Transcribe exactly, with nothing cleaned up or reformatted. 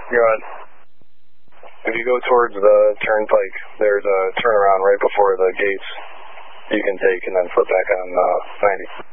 Go ahead. If you go towards the turnpike, there's a turnaround right before the gates you can take and then flip back on uh, ninety.